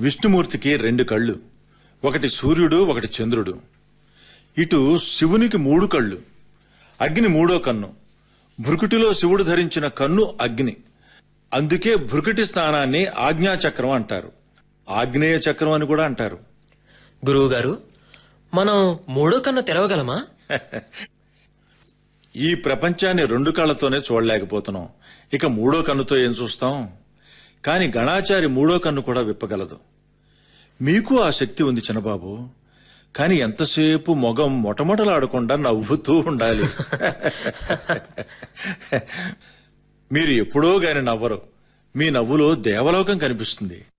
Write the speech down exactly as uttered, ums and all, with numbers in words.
విష్ణుమూర్తికి రెండు కళ్ళు, ఒకటి సూర్యుడు ఒకటి చంద్రుడు. ఇటు శివునికి మూడు కళ్ళు, అగ్ని మూడో కన్ను. భృకుటిలో శివుడు ధరించిన కన్ను అగ్ని. అందుకే భృకుటి స్నానాన్ని ఆజ్ఞాచక్రం అంటారు, ఆగ్నేయ చక్రం అని కూడా అంటారు. గురువుగారు, మనం మూడో కన్ను తెరవగలమా? ఈ ప్రపంచాన్ని రెండు కళ్ళతోనే చూడలేకపోతున్నాం, ఇక మూడో కన్నుతో ఏం చూస్తాం? కాని గణాచారి మూడో కన్ను కూడా విప్పగలదు. మీకు ఆ శక్తి ఉంది చిన్నబాబు, కాని ఎంతసేపు మొగం మొటమొటలాడకుండా నవ్వుతూ ఉండాలి. మీరు ఎప్పుడో గాని నవ్వరు, మీ నవ్వులో దేవలోకం కనిపిస్తుంది.